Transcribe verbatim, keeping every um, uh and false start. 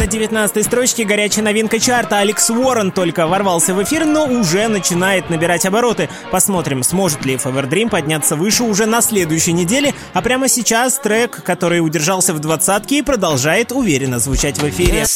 девятнадцатой строчке горячая новинка чарта. Алекс Уоррен только ворвался в эфир, но уже начинает набирать обороты. Посмотрим, сможет ли Fever Dream подняться выше уже на следующей неделе. А прямо сейчас трек, который удержался в двадцатке и продолжает уверенно звучать в эфире.